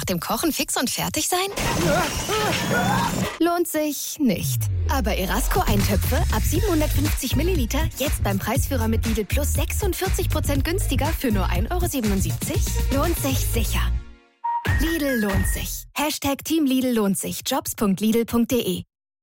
dem Kochen fix und fertig sein? Lohnt sich nicht. Aber Erasco-Eintöpfe ab 750 Milliliter jetzt beim Preisführer mit Lidl Plus 46% günstiger für nur 1,77 €? Lohnt sich sicher. Lidl lohnt sich. Team Lidl lohnt sich. Jobs.lidl.de.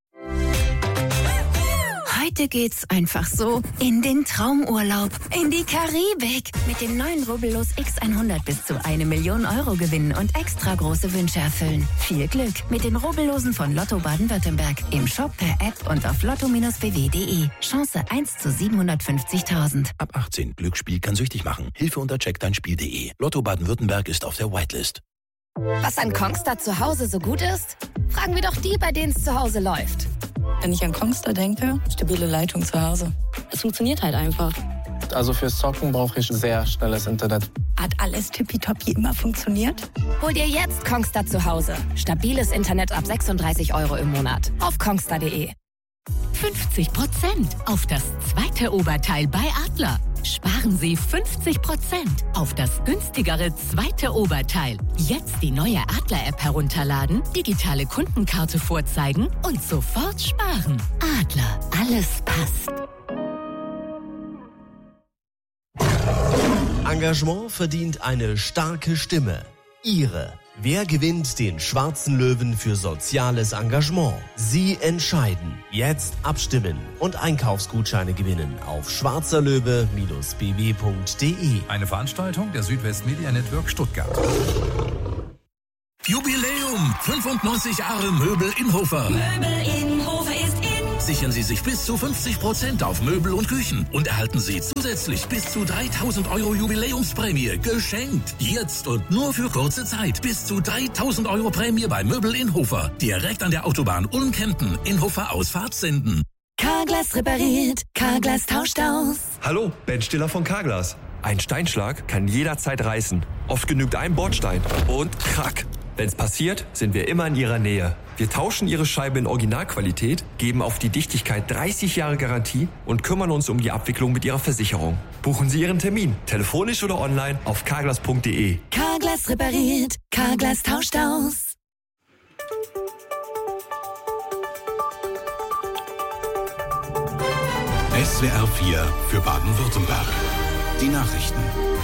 Heute geht's einfach so in den Traumurlaub, in die Karibik. Mit dem neuen Rubbellos X100 bis zu 1 Million € gewinnen und extra große Wünsche erfüllen. Viel Glück mit den Rubbellosen von Lotto Baden-Württemberg. Im Shop, per App und auf lotto-bw.de. Chance 1 zu 750.000. Ab 18. Glücksspiel kann süchtig machen. Hilfe unter checkdeinspiel.de. Lotto Baden-Württemberg ist auf der Whitelist. Was an Kongstar zu Hause so gut ist? Fragen wir doch die, bei denen es zu Hause läuft. Wenn ich an Kongstar denke, stabile Leitung zu Hause. Es funktioniert halt einfach. Also fürs Zocken brauche ich sehr schnelles Internet. Hat alles tippitoppi immer funktioniert? Hol dir jetzt Kongstar zu Hause. Stabiles Internet ab 36 € im Monat. Auf kongstar.de. 50% auf das zweite Oberteil bei Adler. Sparen Sie 50% auf das günstigere zweite Oberteil. Jetzt die neue Adler-App herunterladen, digitale Kundenkarte vorzeigen und sofort sparen. Adler, alles passt. Engagement verdient eine starke Stimme. Ihre. Wer gewinnt den Schwarzen Löwen für soziales Engagement? Sie entscheiden. Jetzt abstimmen und Einkaufsgutscheine gewinnen auf schwarzerlöwe-bw.de. Eine Veranstaltung der Südwest Media Network Stuttgart. Jubiläum! 95 Jahre Möbel Inhofer. Möbel Inhofer ist in. Sichern Sie sich bis zu 50% auf Möbel und Küchen und erhalten Sie zusätzlich bis zu 3.000 € Jubiläumsprämie geschenkt. Jetzt und nur für kurze Zeit. Bis zu 3.000 € Prämie bei Möbel Inhofer. Direkt an der Autobahn Ulm-Kempten. Inhofer Ausfahrt senden. Carglass repariert. Carglass tauscht aus. Hallo, Ben Stiller von Carglass. Ein Steinschlag kann jederzeit reißen. Oft genügt ein Bordstein und krack. Wenn's passiert, sind wir immer in Ihrer Nähe. Wir tauschen Ihre Scheibe in Originalqualität, geben auf die Dichtigkeit 30 Jahre Garantie und kümmern uns um die Abwicklung mit Ihrer Versicherung. Buchen Sie Ihren Termin, telefonisch oder online auf carglass.de. Carglass repariert. Carglass tauscht aus. SWR 4 für Baden-Württemberg. Die Nachrichten.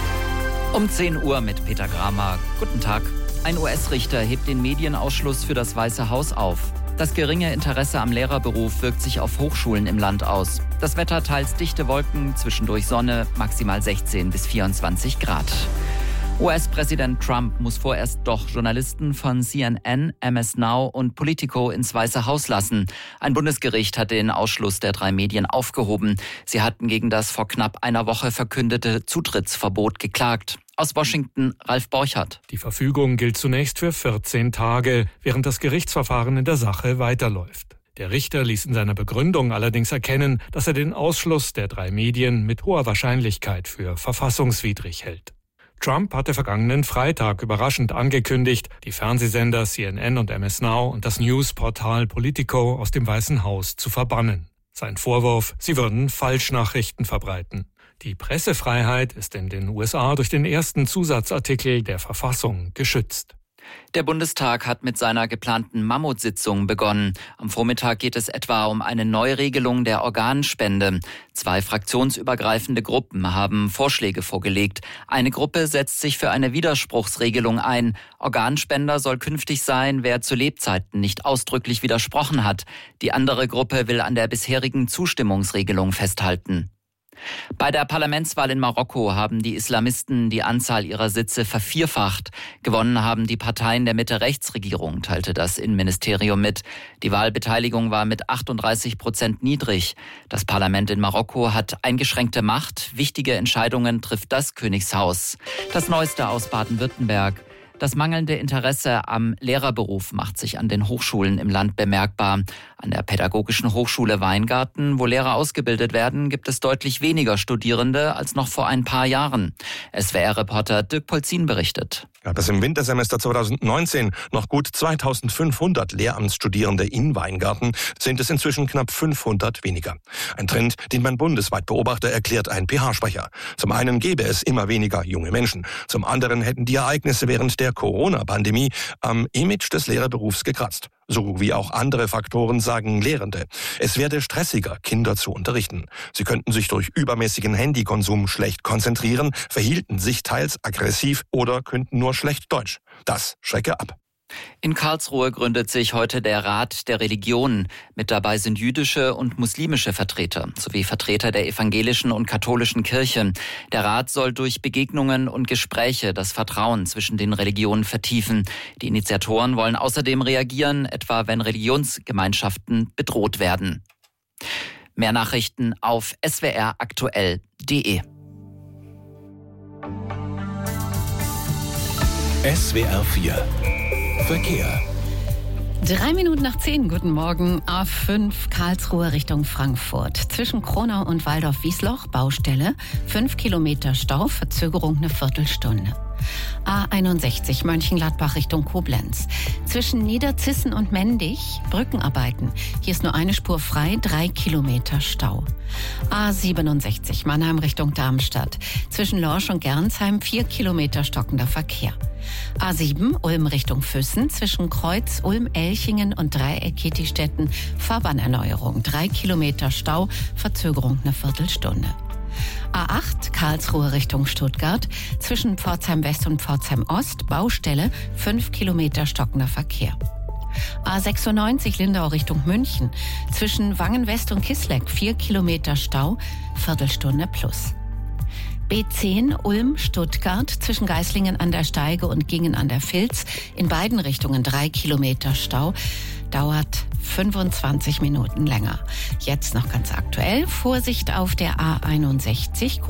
Um 10 Uhr mit Peter Gramer. Guten Tag. Ein US-Richter hebt den Medienausschluss für das Weiße Haus auf. Das geringe Interesse am Lehrerberuf wirkt sich auf Hochschulen im Land aus. Das Wetter teils dichte Wolken, zwischendurch Sonne, maximal 16 bis 24 Grad. US-Präsident Trump muss vorerst doch Journalisten von CNN, MS Now und Politico ins Weiße Haus lassen. Ein Bundesgericht hat den Ausschluss der 3 Medien aufgehoben. Sie hatten gegen das vor knapp einer Woche verkündete Zutrittsverbot geklagt. Aus Washington, Ralf Borchardt. Die Verfügung gilt zunächst für 14 Tage, während das Gerichtsverfahren in der Sache weiterläuft. Der Richter ließ in seiner Begründung allerdings erkennen, dass er den Ausschluss der 3 Medien mit hoher Wahrscheinlichkeit für verfassungswidrig hält. Trump hatte vergangenen Freitag überraschend angekündigt, die Fernsehsender CNN und MS Now und das Newsportal Politico aus dem Weißen Haus zu verbannen. Sein Vorwurf, sie würden Falschnachrichten verbreiten. Die Pressefreiheit ist in den USA durch den ersten Zusatzartikel der Verfassung geschützt. Der Bundestag hat mit seiner geplanten Mammutsitzung begonnen. Am Vormittag geht es etwa um eine Neuregelung der Organspende. 2 fraktionsübergreifende Gruppen haben Vorschläge vorgelegt. Eine Gruppe setzt sich für eine Widerspruchsregelung ein. Organspender soll künftig sein, wer zu Lebzeiten nicht ausdrücklich widersprochen hat. Die andere Gruppe will an der bisherigen Zustimmungsregelung festhalten. Bei der Parlamentswahl in Marokko haben die Islamisten die Anzahl ihrer Sitze vervierfacht. Gewonnen haben die Parteien der Mitte-Rechts-Regierung, teilte das Innenministerium mit. Die Wahlbeteiligung war mit 38% niedrig. Das Parlament in Marokko hat eingeschränkte Macht. Wichtige Entscheidungen trifft das Königshaus. Das Neueste aus Baden-Württemberg. Das mangelnde Interesse am Lehrerberuf macht sich an den Hochschulen im Land bemerkbar. An der Pädagogischen Hochschule Weingarten, wo Lehrer ausgebildet werden, gibt es deutlich weniger Studierende als noch vor ein paar Jahren. SWR-Reporter Dirk Polzin berichtet. Gab es im Wintersemester 2019 noch gut 2500 Lehramtsstudierende in Weingarten, sind es inzwischen knapp 500 weniger. Ein Trend, den man bundesweit beobachte, erklärt ein PH-Sprecher. Zum einen gäbe es immer weniger junge Menschen. Zum anderen hätten die Ereignisse während der Corona-Pandemie am Image des Lehrerberufs gekratzt. So wie auch andere Faktoren, sagen Lehrende. Es werde stressiger, Kinder zu unterrichten. Sie könnten sich durch übermäßigen Handykonsum schlecht konzentrieren, verhielten sich teils aggressiv oder könnten nur schlecht Deutsch. Das schrecke ab. In Karlsruhe gründet sich heute der Rat der Religionen. Mit dabei sind jüdische und muslimische Vertreter sowie Vertreter der evangelischen und katholischen Kirche. Der Rat soll durch Begegnungen und Gespräche das Vertrauen zwischen den Religionen vertiefen. Die Initiatoren wollen außerdem reagieren, etwa wenn Religionsgemeinschaften bedroht werden. Mehr Nachrichten auf swraktuell.de. SWR 4 Verkehr. 3 Minuten nach 10, guten Morgen. A5 Karlsruhe Richtung Frankfurt. Zwischen Kronau und Waldorf-Wiesloch, Baustelle. 5 Kilometer Stau, Verzögerung eine Viertelstunde. A61 Mönchengladbach Richtung Koblenz. Zwischen Niederzissen und Mendig, Brückenarbeiten. Hier ist nur eine Spur frei, 3 Kilometer Stau. A67 Mannheim Richtung Darmstadt. Zwischen Lorsch und Gernsheim 4 Kilometer stockender Verkehr. A7 Ulm Richtung Füssen. Zwischen Kreuz, Ulm, Elchingen und Dreieck-Kietistetten Fahrbahnerneuerung. 3 Kilometer Stau, Verzögerung eine Viertelstunde. A8 Karlsruhe Richtung Stuttgart. Zwischen Pforzheim West und Pforzheim Ost, Baustelle, 5 Kilometer stockender Verkehr. A96 Lindau Richtung München. Zwischen Wangen West und Kisleck 4 Kilometer Stau, Viertelstunde plus. B10 Ulm Stuttgart zwischen Geislingen an der Steige und Gingen an der Vilz. In beiden Richtungen 3 Kilometer Stau. Dauert 25 Minuten länger. Jetzt noch ganz aktuell. Vorsicht auf der A61